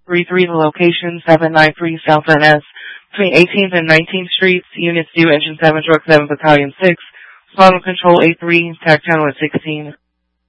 33, the location 793 South Van Ness, between 18th and 19th Streets. Units due Engine 7, Truck 7, Battalion 6. Final Control A3, TAC channel at 16.